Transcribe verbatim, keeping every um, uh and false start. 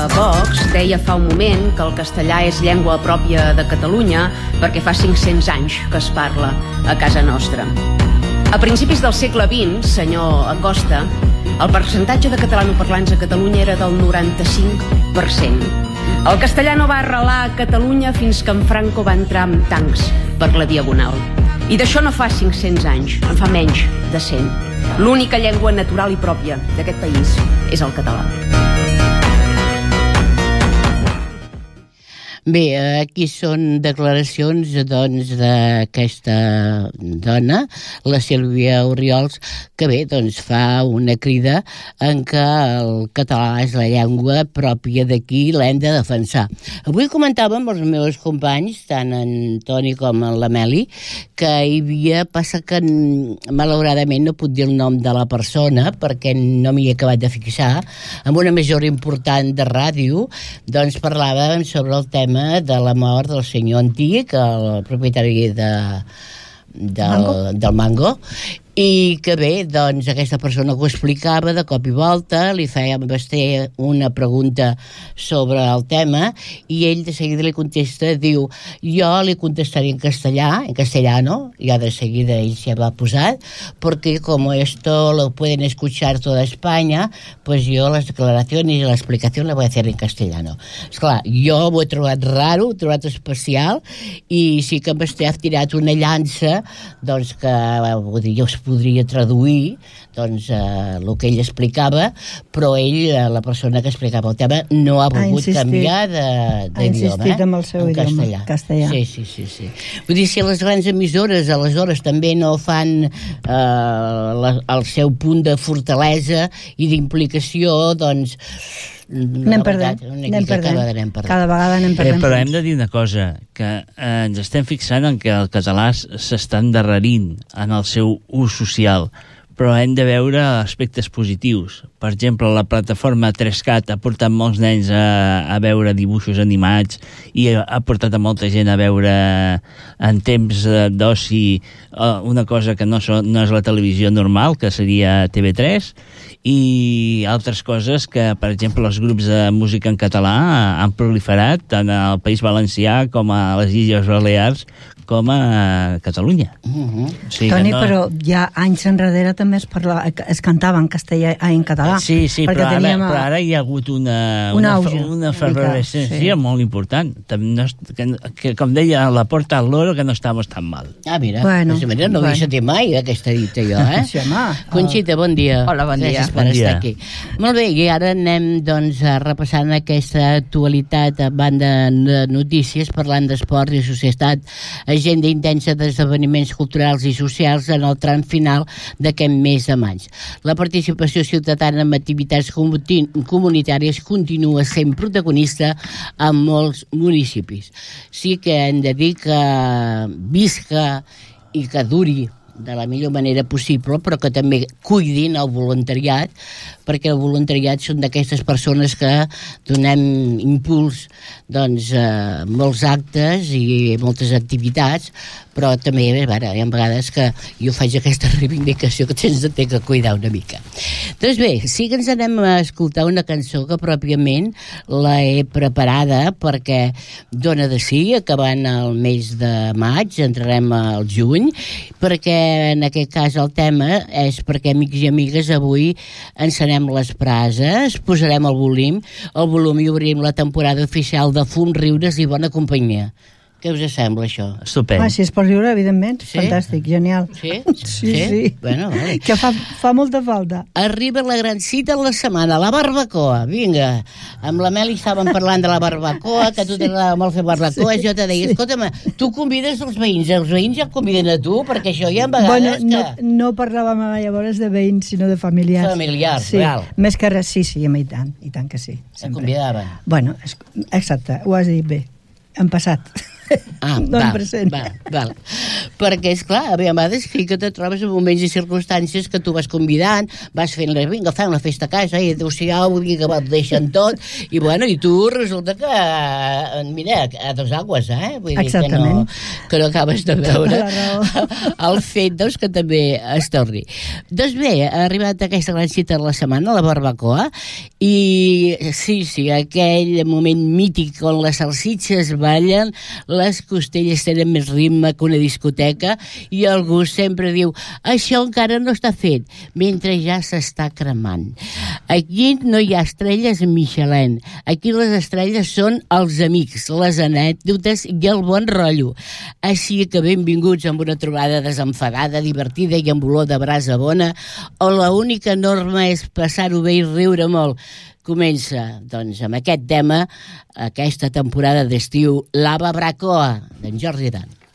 Vox deia fa un moment que el castellà és llengua pròpia de Catalunya perquè fa cinc-cents anys que es parla a casa nostra. A principis del segle vint, senyor Acosta, el percentatge de catalanoparlants a Catalunya era del noranta-cinc per cent. El castellà no va arrelar a Catalunya fins que en Franco va entrar amb tancs per la Diagonal. I d'això no fa cinc-cents anys, en fa menys de cent. L'única llengua natural i pròpia d'aquest país és el català. Bé, aquí són declaracions doncs, d'aquesta dona, la Sílvia Oriols, que bé, doncs fa una crida en què el català és la llengua pròpia d'aquí i l'hem de defensar. Avui comentàvem amb els meus companys, tant en Toni com en la Meli, que hi havia, passa que malauradament no puc dir el nom de la persona perquè no m'hi he acabat de fixar, amb una emissora important de ràdio, doncs parlàvem sobre el tema de la mort del senyor Antic, el propietari de, del, Mango? del Mango, i que bé, doncs aquesta persona que ho explicava de cop i volta, li feia a Basté una pregunta sobre el tema i ell de seguida li contesta, diu, jo li contestaré en castellà, en castellano, ja de seguida ell s'hi va posar, perquè com esto lo pueden escuchar toda España, pues yo las declaraciones y la explicación la voy a hacer en castellano. Esclar, jo ho he trobat raro, ho he trobat especial, i sí que en Basté ha tirat una llança, doncs que, vull dir, jo podria traduir doncs, eh, el que ell explicava, però ell, la persona que explicava el tema, no ha volgut ha canviar d'idioma. Ha insistit eh? amb el seu en idioma, castellà. castellà. Sí, sí, sí, sí. Vull dir, si les grans emissores aleshores també no fan eh, la, el seu punt de fortalesa i d'implicació, doncs anem perdent, anem perdent. Cada vegada anem perdent. Eh, però hem de dir una cosa, que eh, ens estem fixant en que el català s'està endarrerint en el seu ús social, però hem de veure aspectes positius. Per exemple, la plataforma tres cat ha portat molts nens a, a veure dibuixos animats i ha portat a molta gent a veure en temps d'oci una cosa que no, so, no és la televisió normal, que seria T V tres, i altres coses que, per exemple, els grups de música en català han proliferat tant al País Valencià com a les Illes Balears com a Catalunya. Uh-huh. O sigui Toni, no... però ja anys enrere també es, parla, es cantava en castellà en català. Sí, sí, però ara, a... però ara hi ha hagut una, una, una, una efervescència sí. molt important. No, que, que, com deia la Porta al Loro, que no estamos tan mal. Ah, mira, bueno, pues, mira no bueno. havia sentit mai aquesta dita jo, eh? Sí, home. Conxita, bon dia. Hola, bon dia. Gràcies per bon estar dia. aquí. Molt bé, i ara anem doncs, repassant aquesta actualitat a banda de notícies, parlant d'esport i societat, agenda intensa d'esdeveniments culturals i socials en el tram final d'aquest mes de maig. La participació ciutadana en activitats comunitàries continua sent protagonista en molts municipis. Sí que hem de dir que visca i que duri de la millor manera possible, però que també cuidin el voluntariat, perquè el voluntariat són d'aquestes persones que donem impuls doncs, a molts actes i moltes activitats, però també a veure, hi ha vegades que jo faig aquesta reivindicació que tens de ter que cuidar una mica. Doncs bé, sí que ens anem a escoltar una cançó que pròpiament la he preparada perquè dona de sí, acabant el mes de maig, entrarem al juny, perquè en aquest cas el tema és perquè, amics i amigues, avui encenem les brases, posarem el volum, el volum i obrim la temporada oficial de Fum, Riures i Bona Companyia. Què us sembla, això? Estupend. Ah, si és per riure, evidentment. Sí? Fantàstic, genial. Sí? Sí, sí. sí. Bueno, vale. Que fa, fa molta falta. Arriba la gran cita de la setmana, la barbacoa. Vinga, amb la Meli estàvem parlant de la barbacoa, que a tu t'agradava molt fer barbacoa, sí, jo te deia, sí. Escolta'm, tu convides els veïns, els veïns ja et conviden a tu, perquè això hi ha vegades bueno, que... No, no parlàvem llavors de veïns, sinó de familiars. Familiars, sí. real. Més que res, sí, sí, i tant, i tant que sí. Et convidaven. Bueno, exacte, ho has dit bé. En passat. Ah, no val, em present. val, val. Perquè, esclar, a vegades sí que te trobes en moments i circumstàncies que tu vas convidant, vas fent-la, vinga, fem la festa a casa, i adéu-siau, vinga, et deixen tot, i bueno, i tu resulta que, mira, a dos aigües, eh? Vull dir que no, que no acabes de veure el fet, doncs, que també es torni. Doncs bé, ha arribat aquesta gran cita de la setmana, la barbacoa, i sí, sí, aquell moment mític on les salsitxes ballen, les costelles tenen més ritme que una discoteca i algú sempre diu això encara no està fet, mentre ja s'està cremant. Aquí no hi ha estrelles Michelin, aquí les estrelles són els amics, les anècdotes i el bon rotllo. Així que benvinguts amb una trobada desenfadada, divertida i amb olor de brasa bona, on l'única norma és passar-ho bé i riure molt. Comença, doncs, amb aquest tema, aquesta temporada d'estiu, La Barbacoa, d'en Jordi Dan.